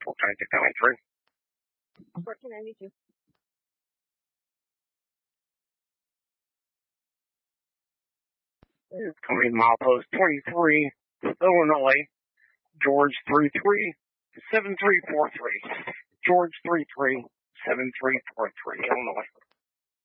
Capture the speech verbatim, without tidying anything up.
fourteen ninety-three. fourteen ninety-two. Coming milepost twenty-three, Illinois, George three three seven three four three. George three three seven three four three, Illinois.